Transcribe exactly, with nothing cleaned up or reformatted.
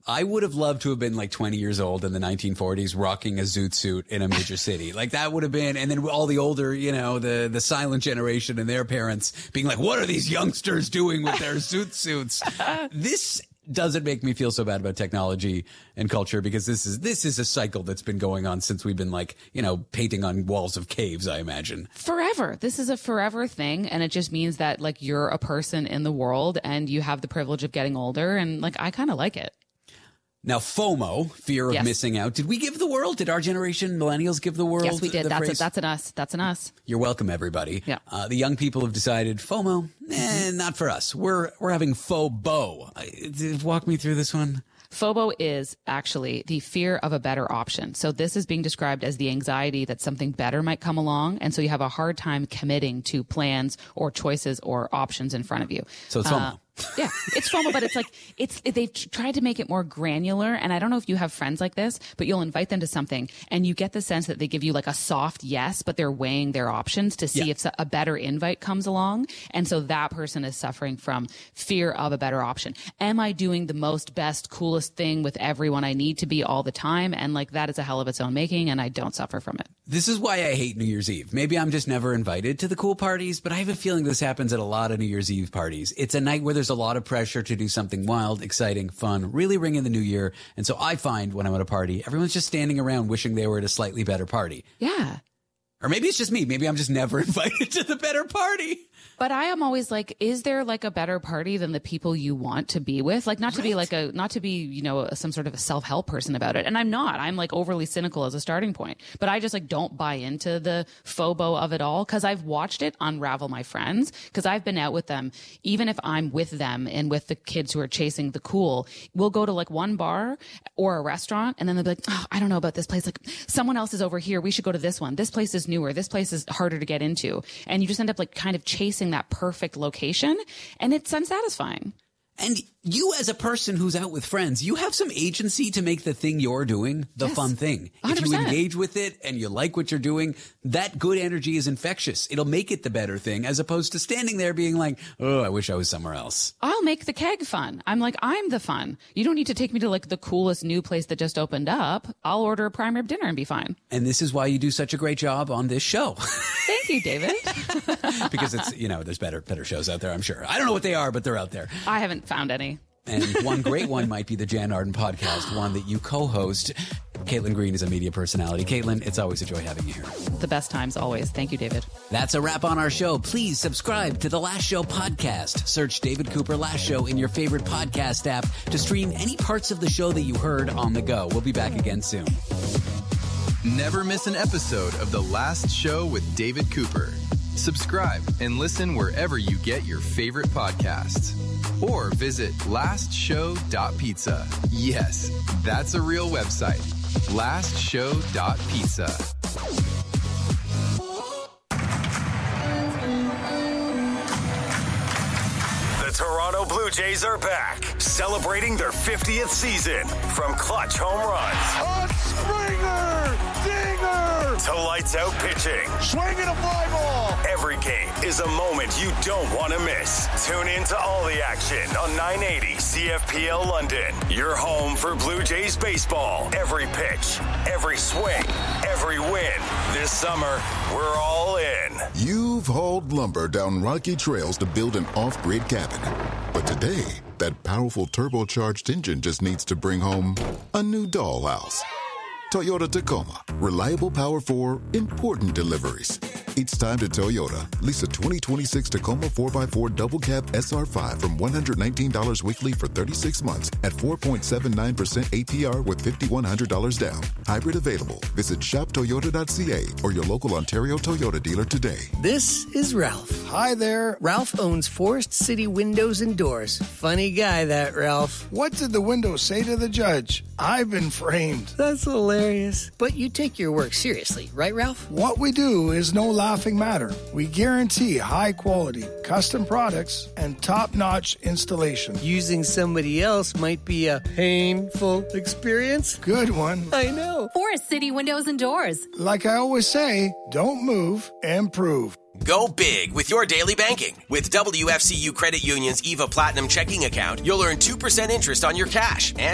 I would have loved to have been like twenty years old in the nineteen forties rocking a zoot suit in a major city. Like that would have been, and then all the older, you know, the, the silent generation and their parents being like, what are these youngsters doing with their zoot suits? This doesn't make me feel so bad about technology and culture because this is this is a cycle that's been going on since we've been like, you know, painting on walls of caves, I imagine. Forever. This is a forever thing. And it just means that like you're a person in the world and you have the privilege of getting older. And like, I kind of like it. Now, FOMO, fear of Yes. missing out. Did we give the world? Did our generation, millennials, give the world? Yes, we did. the That's phrase? a, that's an us. That's an us. You're welcome, everybody. Yeah. Uh, the young people have decided FOMO, eh, not for us. We're we're having FOBO. Uh, Walk me through this one. FOBO is actually the fear of a better option. So this is being described as the anxiety that something better might come along. And so you have a hard time committing to plans or choices or options in front of you. So it's FOMO. Uh, yeah, it's FOMO, but it's like, it's, they've tried to make it more granular. And I don't know if you have friends like this, but you'll invite them to something and you get the sense that they give you like a soft yes, but they're weighing their options to see Yeah. if a better invite comes along. And so that person is suffering from fear of a better option. Am I doing the most best, coolest thing with everyone I need to be all the time? And like that is a hell of its own making, and I don't suffer from it. This is why I hate New Year's Eve. Maybe I'm just never invited to the cool parties, but I have a feeling this happens at a lot of New Year's Eve parties. It's a night where there's a lot of pressure to do something wild, exciting, fun, really ring in the new year. And so I find when I'm at a party, everyone's just standing around wishing they were at a slightly better party. Yeah. Or maybe it's just me. Maybe I'm just never invited to the better party. But I am always like, is there like a better party than the people you want to be with? Like not to Right. be like a, not to be, you know, some sort of a self-help person about it. And I'm not, I'm like overly cynical as a starting point, but I just like don't buy into the FOBO of it all. Cause I've watched it unravel my friends. Cause I've been out with them. Even if I'm with them and with the kids who are chasing the cool, we'll go to like one bar or a restaurant. And then they'll be like, oh, I don't know about this place. Like someone else is over here. We should go to this one. This place is newer. This place is harder to get into. And you just end up like kind of chasing that perfect location, and it's unsatisfying. And you as a person who's out with friends, you have some agency to make the thing you're doing the Yes. fun thing. one hundred If you percent. engage with it and you like what you're doing, that good energy is infectious. It'll make it the better thing as opposed to standing there being like, oh, I wish I was somewhere else. I'll make the keg fun. I'm like, I'm the fun. You don't need to take me to like the coolest new place that just opened up. I'll order a prime rib dinner and be fine. And this is why you do such a great job on this show. Thank you, David. Because it's, you know, there's better, better shows out there, I'm sure. I don't know what they are, but they're out there. I haven't found any. And one great one might be the Jan Arden podcast, one that you co-host. Caitlin Green is a media personality. Caitlin, it's always a joy having you here. The best times always. Thank you, David. That's a wrap on our show. Please subscribe to the Last Show podcast. Search David Cooper Last Show in your favorite podcast app to stream any parts of the show that you heard on the go. We'll be back again soon. Never miss an episode of The Last Show with David Cooper. Subscribe and listen wherever you get your favorite podcasts. Or visit last show dot pizza. Yes, that's a real website. last show dot pizza. The Toronto Blue Jays are back, celebrating their fiftieth season. From clutch home runs On Springer! Dinger! to lights out pitching, Swinging a fly ball! every game is a moment you don't want to miss. Tune in to all the action on nine eighty C F P L London. Your home for Blue Jays baseball. Every pitch, every swing, every win. This summer, we're all in. You've hauled lumber down rocky trails to build an off-grid cabin. But today, that powerful turbocharged engine just needs to bring home a new dollhouse. Toyota Tacoma. Reliable power for important deliveries. It's time to Toyota. Lease a twenty twenty-six Tacoma four by four Double Cab S R five from one hundred nineteen dollars weekly for thirty-six months at four point seven nine percent A P R with five thousand one hundred dollars down. Hybrid available. Visit shop toyota dot c a or your local Ontario Toyota dealer today. This is Ralph. Hi there. Ralph owns Forest City Windows and Doors. Funny guy, that Ralph. What did the window say to the judge? I've been framed. That's hilarious. But you take your work seriously, right, Ralph? What we do is no laughing matter. We guarantee high quality, custom products, and top-notch installation. Using somebody else might be a painful experience. Good one. I know. Forest City Windows and Doors. Like I always say, don't move, improve. Go big with your daily banking. With W F C U Credit Union's EVA Platinum checking account, you'll earn two percent interest on your cash and